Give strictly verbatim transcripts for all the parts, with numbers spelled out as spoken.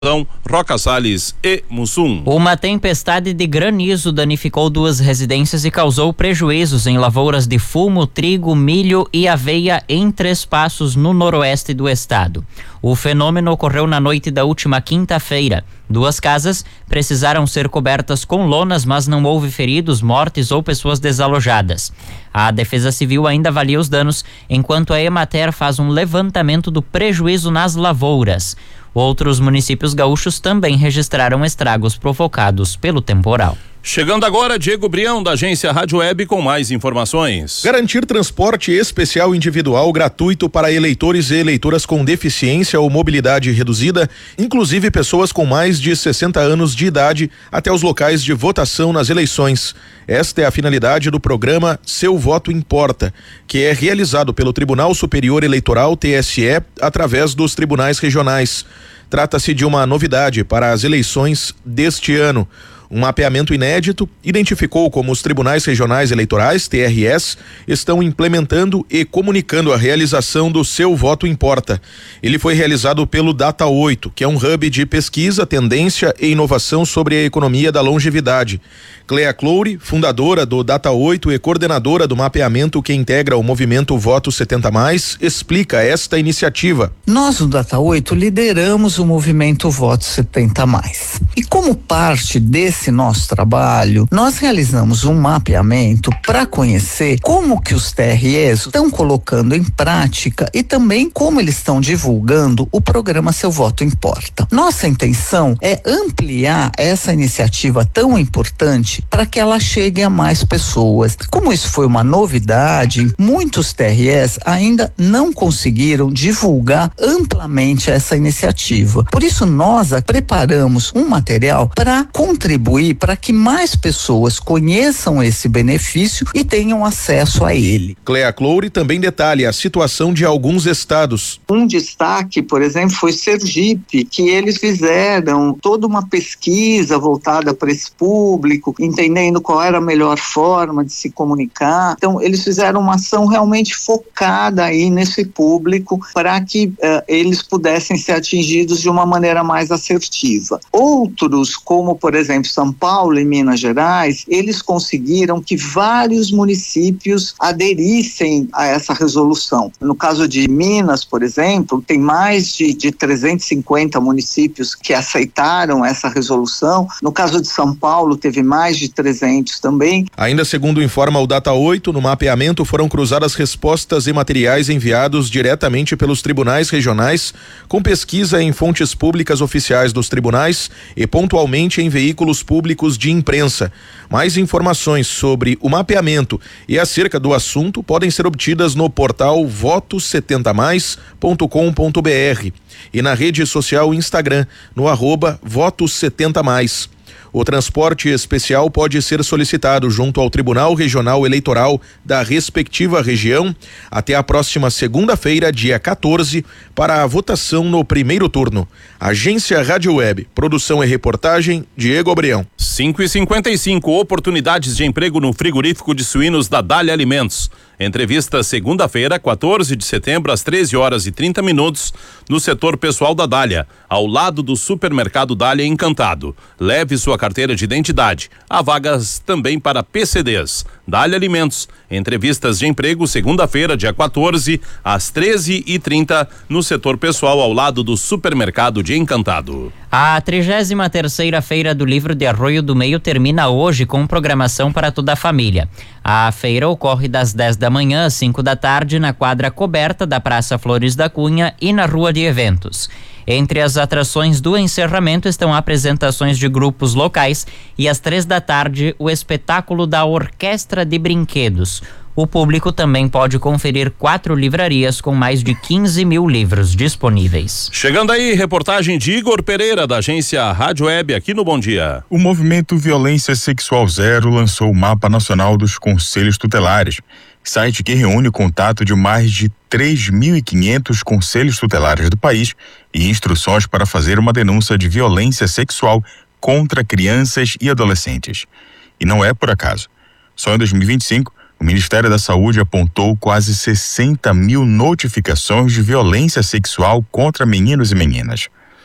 Roca Salles e Mussum. Uma tempestade de granizo danificou duas residências e causou prejuízos em lavouras de fumo, trigo, milho e aveia em Três Passos, no noroeste do estado. O fenômeno ocorreu na noite da última quinta-feira. Duas casas precisaram ser cobertas com lonas, mas não houve feridos, mortes ou pessoas desalojadas. A Defesa Civil ainda avalia os danos, enquanto a Emater faz um levantamento do prejuízo nas lavouras. Outros municípios gaúchos também registraram estragos provocados pelo temporal. Chegando agora, Diego Brião, da agência Rádio Web, com mais informações. Garantir transporte especial individual gratuito para eleitores e eleitoras com deficiência ou mobilidade reduzida, inclusive pessoas com mais de sessenta anos de idade, até os locais de votação nas eleições. Esta é a finalidade do programa Seu Voto Importa, que é realizado pelo Tribunal Superior Eleitoral, T S E, através dos tribunais regionais. Trata-se de uma novidade para as eleições deste ano. Um mapeamento inédito identificou como os tribunais regionais eleitorais, T R Es, estão implementando e comunicando a realização do Seu Voto Importa. Ele foi realizado pelo Data oito, que é um hub de pesquisa, tendência e inovação sobre a economia da longevidade. Clea Clouri, fundadora do Data oito e coordenadora do mapeamento que integra o movimento Voto setenta mais, explica esta iniciativa. Nós, no Data oito, lideramos o movimento Voto setenta mais. E como parte desse nosso trabalho, nós realizamos um mapeamento para conhecer como que os T R Es estão colocando em prática e também como eles estão divulgando o programa Seu Voto Importa. Nossa intenção é ampliar essa iniciativa tão importante para que ela chegue a mais pessoas. Como isso foi uma novidade, muitos T R Es ainda não conseguiram divulgar amplamente essa iniciativa. Por isso nós preparamos um material para contribuir para que mais pessoas conheçam esse benefício e tenham acesso a ele. Clea Clouri também detalha a situação de alguns estados. Um destaque, por exemplo, foi Sergipe, que eles fizeram toda uma pesquisa voltada para esse público, entendendo qual era a melhor forma de se comunicar. Então, eles fizeram uma ação realmente focada aí nesse público para que uh, eles pudessem ser atingidos de uma maneira mais assertiva. Outros, como por exemplo São Paulo e Minas Gerais, eles conseguiram que vários municípios aderissem a essa resolução. No caso de Minas, por exemplo, tem mais de, de trezentos e cinquenta municípios que aceitaram essa resolução. No caso de São Paulo, teve mais de trezentos também. Ainda segundo informa o Data oito, no mapeamento foram cruzadas respostas e materiais enviados diretamente pelos tribunais regionais, com pesquisa em fontes públicas oficiais dos tribunais e pontualmente em veículos públicos de imprensa. Mais informações sobre o mapeamento e acerca do assunto podem ser obtidas no portal voto setenta mais ponto com ponto br e na rede social Instagram, no arroba voto setenta mais. O transporte especial pode ser solicitado junto ao Tribunal Regional Eleitoral da respectiva região até a próxima segunda-feira, dia quatorze, para a votação no primeiro turno. Agência Rádio Web, produção e reportagem, Diego Brião. cinco e cinquenta e cinco, oportunidades de emprego no frigorífico de suínos da Dália Alimentos. Entrevista segunda-feira, quatorze de setembro, às treze horas e trinta minutos, no setor pessoal da Dália, ao lado do supermercado Dália Encantado. Leve sua carteira de identidade. Há vagas também para P C Ds. Dália Alimentos. Entrevistas de emprego segunda-feira, dia quatorze, às treze e trinta, no setor pessoal ao lado do supermercado de Encantado. A trigésima terceira Feira do Livro de Arroio do Meio termina hoje com programação para toda a família. A feira ocorre das dez da manhã às cinco da tarde na quadra coberta da Praça Flores da Cunha e na Rua de Eventos. Entre as atrações do encerramento estão apresentações de grupos locais e às três da tarde o espetáculo da Orquestra de Brinquedos. O público também pode conferir quatro livrarias com mais de quinze mil livros disponíveis. Chegando aí, reportagem de Igor Pereira, da agência Rádio Web, aqui no Bom Dia. O movimento Violência Sexual Zero lançou o Mapa Nacional dos Conselhos Tutelares, site que reúne o contato de mais de três mil e quinhentos conselhos tutelares do país e instruções para fazer uma denúncia de violência sexual contra crianças e adolescentes. E não é por acaso. Só em dois mil e vinte e cinco, o Ministério da Saúde apontou quase sessenta mil notificações de violência sexual contra meninos e meninas.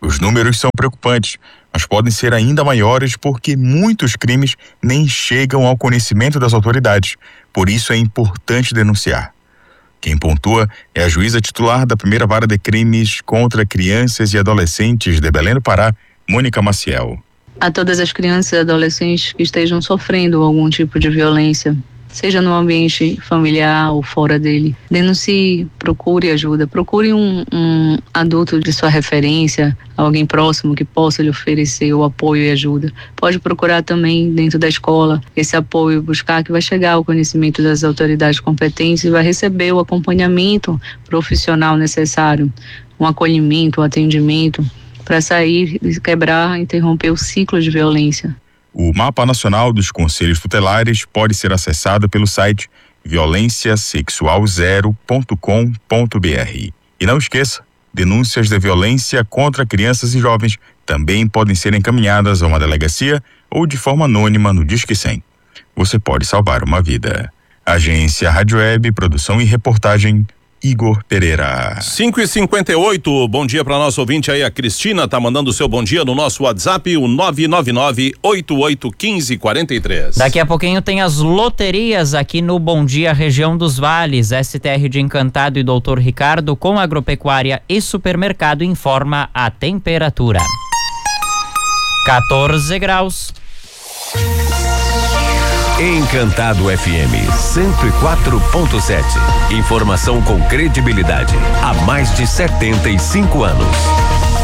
Os números são preocupantes, mas podem ser ainda maiores porque muitos crimes nem chegam ao conhecimento das autoridades. Por isso é importante denunciar. Quem pontua é a juíza titular da primeira vara de crimes contra crianças e adolescentes de Belém do Pará, Mônica Maciel. A todas as crianças e adolescentes que estejam sofrendo algum tipo de violência, seja no ambiente familiar ou fora dele, denuncie, procure ajuda, procure um, um adulto de sua referência, alguém próximo que possa lhe oferecer o apoio e ajuda. Pode procurar também dentro da escola esse apoio, buscar que vai chegar ao conhecimento das autoridades competentes e vai receber o acompanhamento profissional necessário, um acolhimento, um atendimento, para sair, quebrar, interromper o ciclo de violência. O Mapa Nacional dos Conselhos Tutelares pode ser acessado pelo site violência sexual zero ponto com ponto br. E não esqueça, denúncias de violência contra crianças e jovens também podem ser encaminhadas a uma delegacia ou de forma anônima no Disque cem. Você pode salvar uma vida. Agência Rádio Web, produção e reportagem, Igor Pereira. cinco e cinquenta e oito, bom dia para nosso ouvinte aí, a Cristina tá mandando o seu bom dia no nosso WhatsApp, o nove nove nove, oito oito um cinco, quatro três. Daqui a pouquinho tem as loterias aqui no Bom Dia Região dos Vales. S T R de Encantado e doutor Ricardo com agropecuária e supermercado informa a temperatura. quatorze graus. Encantado F M cento e quatro ponto sete. Informação com credibilidade há mais de setenta e cinco anos.